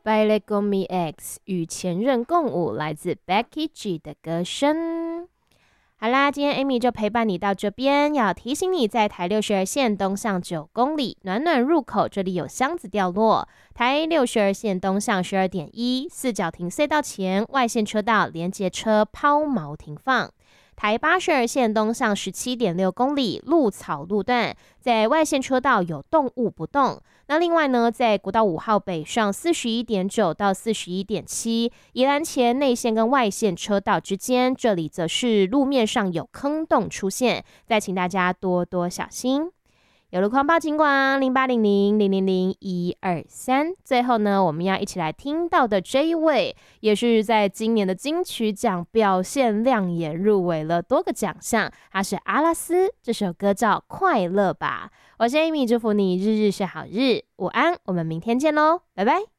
Baile con mi ex 与前任共舞，来自 Becky G 的歌声。好啦，今天 Amy 就陪伴你到这边，要提醒你在台62线东向9公里，暖暖入口这里有箱子掉落。台62线东向12.1，四角停隧道前外线车道连接车抛锚停放。台82线东向17.6公里，鹿草路段在外线车道有动物不动。那另外呢，在国道5号北上41.9到41.7，宜兰前内线跟外线车道之间，这里则是路面上有坑洞出现，再请大家多多小心。有路况报警广0800000123。最后呢，我们要一起来听到的这一位，也是在今年的金曲奖表现亮眼，入围了多个奖项。他是阿拉斯，这首歌叫《快乐吧》。我是 Amy， 祝福你日日是好日。午安，我们明天见喽，拜拜。